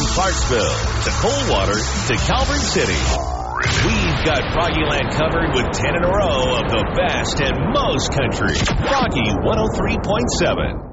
Clarksville to Coldwater to Calvert City. We've got Froggyland covered with 10 in a row of the best and most country. Froggy 103.7.